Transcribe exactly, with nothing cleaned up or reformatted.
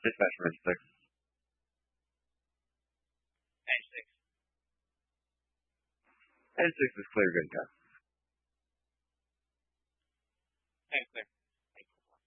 Dispatch for six. Edge six. Edge six is clear, good guy. Thanks, clear.